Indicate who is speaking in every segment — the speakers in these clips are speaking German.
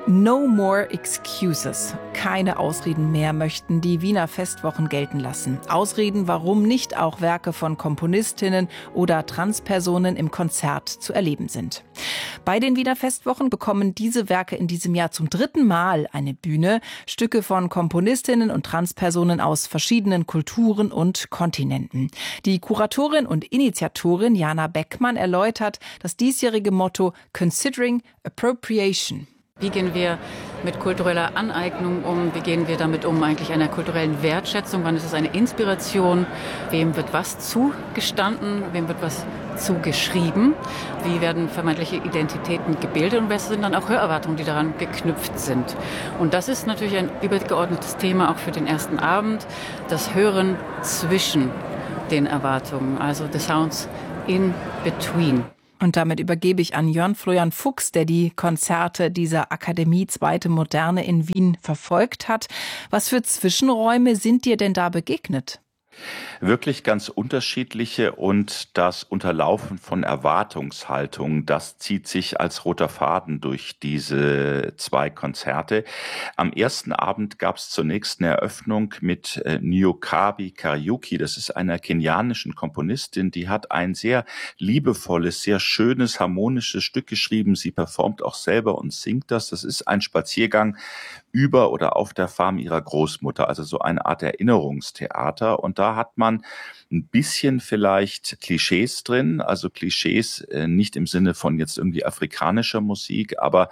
Speaker 1: No more excuses. Keine Ausreden mehr möchten die Wiener Festwochen gelten lassen. Ausreden, warum nicht auch Werke von Komponistinnen oder Transpersonen im Konzert zu erleben sind. Bei den Wiener Festwochen bekommen diese Werke in diesem Jahr zum 3. Mal eine Bühne. Stücke von Komponistinnen und Transpersonen aus verschiedenen Kulturen und Kontinenten. Die Kuratorin und Initiatorin Jana Beckmann erläutert das diesjährige Motto Considering Appropriation.
Speaker 2: Wie gehen wir mit kultureller Aneignung um? Wie gehen wir damit um, eigentlich einer kulturellen Wertschätzung? Wann ist es eine Inspiration? Wem wird was zugestanden? Wem wird was zugeschrieben? Wie werden vermeintliche Identitäten gebildet? Und was sind dann auch Hörerwartungen, die daran geknüpft sind? Und das ist natürlich ein übergeordnetes Thema auch für den ersten Abend. Das Hören zwischen den Erwartungen, also the sounds in between.
Speaker 1: Und damit übergebe ich an Jörn Florian Fuchs, der die Konzerte dieser Akademie Zweite Moderne in Wien verfolgt hat. Was für Zwischenräume sind dir denn da begegnet?
Speaker 3: Wirklich ganz unterschiedliche, und das Unterlaufen von Erwartungshaltung, das zieht sich als roter Faden durch diese 2 Konzerte. Am ersten Abend gab es zunächst eine Eröffnung mit Niokabi Kariuki. Das ist einer kenianischen Komponistin, die hat ein sehr liebevolles, sehr schönes, harmonisches Stück geschrieben. Sie performt auch selber und singt das. Das ist ein Spaziergang über oder auf der Farm ihrer Großmutter, also so eine Art Erinnerungstheater. Und da hat man ein bisschen vielleicht Klischees drin, also Klischees nicht im Sinne von jetzt irgendwie afrikanischer Musik, aber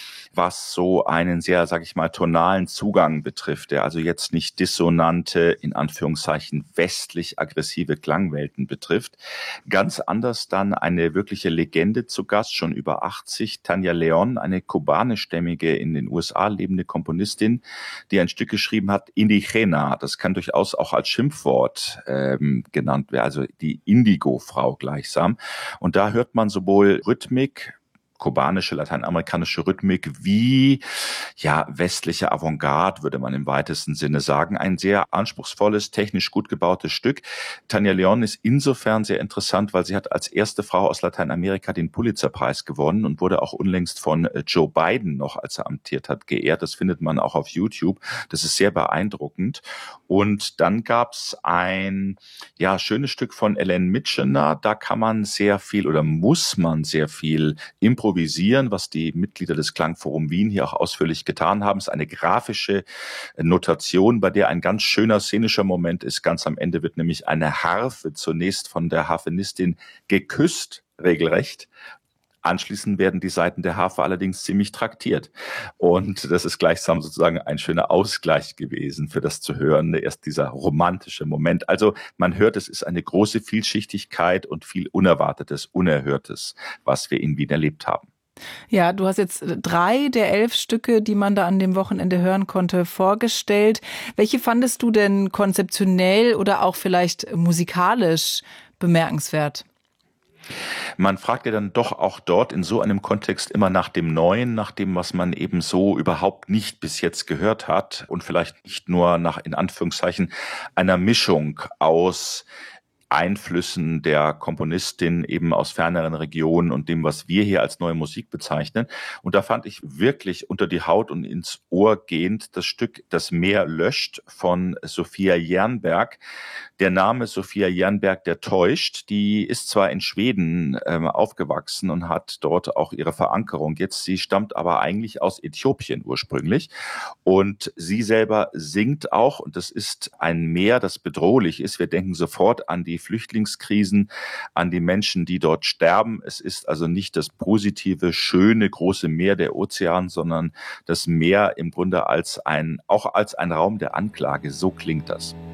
Speaker 3: was so einen sehr, sag ich mal, tonalen Zugang betrifft, der also jetzt nicht dissonante, in Anführungszeichen westlich aggressive Klangwelten betrifft. Ganz anders dann eine wirkliche Legende zu Gast, schon über 80, Tania León, eine kubanischstämmige, in den USA lebende Komponistin, die ein Stück geschrieben hat, Indigena. Das kann durchaus auch als Schimpfwort genannt werden, also die Indigo-Frau gleichsam. Und da hört man sowohl Rhythmik, kubanische, lateinamerikanische Rhythmik wie westliche Avantgarde, würde man im weitesten Sinne sagen. Ein sehr anspruchsvolles, technisch gut gebautes Stück. Tania León ist insofern sehr interessant, weil sie hat als erste Frau aus Lateinamerika den Pulitzer-Preis gewonnen und wurde auch unlängst von Joe Biden noch, als er amtiert hat, geehrt. Das findet man auch auf YouTube. Das ist sehr beeindruckend. Und dann gab's ein schönes Stück von Ellen Mitchener. Da kann man sehr viel oder muss man sehr viel improvisieren, was die Mitglieder des Klangforum Wien hier auch ausführlich getan haben. Es ist eine grafische Notation, bei der ein ganz schöner szenischer Moment ist. Ganz am Ende wird nämlich eine Harfe zunächst von der Harfenistin geküsst, regelrecht. Anschließend werden die Saiten der Harfe allerdings ziemlich traktiert. Und das ist gleichsam sozusagen ein schöner Ausgleich gewesen für das zu hören, erst dieser romantische Moment. Also man hört, es ist eine große Vielschichtigkeit und viel Unerwartetes, Unerhörtes, was wir in Wien erlebt haben.
Speaker 1: Ja, du hast jetzt 3 der 11 Stücke, die man da an dem Wochenende hören konnte, vorgestellt. Welche fandest du denn konzeptionell oder auch vielleicht musikalisch bemerkenswert?
Speaker 3: Man fragt ja dann doch auch dort in so einem Kontext immer nach dem Neuen, nach dem, was man eben so überhaupt nicht bis jetzt gehört hat und vielleicht nicht nur nach, in Anführungszeichen, einer Mischung aus Einflüssen der Komponistin eben aus ferneren Regionen und dem, was wir hier als neue Musik bezeichnen. Und da fand ich wirklich unter die Haut und ins Ohr gehend das Stück Das Meer löscht von Sophia Jernberg. Der Name Sophia Jernberg, der täuscht. Die ist zwar in Schweden aufgewachsen und hat dort auch ihre Verankerung jetzt. Sie stammt aber eigentlich aus Äthiopien ursprünglich. Und sie selber singt auch, und das ist ein Meer, das bedrohlich ist. Wir denken sofort an die Flüchtlingskrisen, an die Menschen, die dort sterben. Es ist also nicht das positive, schöne, große Meer der Ozean, sondern das Meer im Grunde auch als ein Raum der Anklage. So klingt das.